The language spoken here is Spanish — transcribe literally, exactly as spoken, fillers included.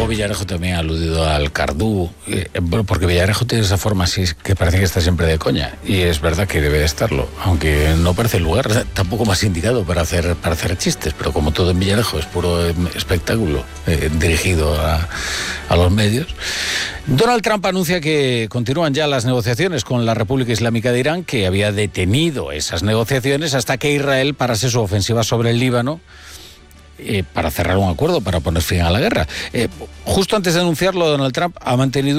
Villarejo también ha aludido al Cardú, eh, bueno, porque Villarejo tiene esa forma así que parece que está siempre de coña, y es verdad que debe de estarlo, aunque no parece el lugar tampoco más indicado para hacer, para hacer chistes, pero como todo en Villarejo es puro espectáculo eh, dirigido a, a los medios. Donald Trump anuncia que continúan ya las negociaciones con la República Islámica de Irán, que había detenido esas negociaciones hasta que Israel parase su ofensiva sobre el Líbano, Eh, para cerrar un acuerdo, para poner fin a la guerra. Eh, justo antes de anunciarlo, Donald Trump ha mantenido